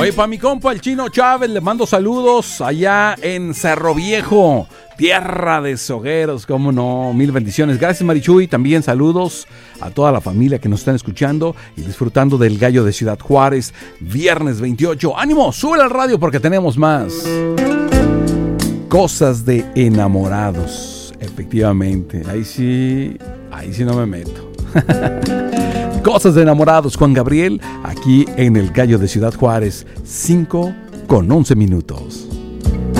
Oye, para mi compa el Chino Chávez, le mando saludos allá en Cerro Viejo, tierra de sogueros, cómo no, mil bendiciones. Gracias, Marichuy, también saludos a toda la familia que nos están escuchando y disfrutando del Gallo de Ciudad Juárez, viernes 28. ¡Ánimo! Sube al radio porque tenemos más. Cosas de enamorados, efectivamente, ahí sí no me meto. Cosas de enamorados, Juan Gabriel, aquí en el Gallo de Ciudad Juárez, 5:11.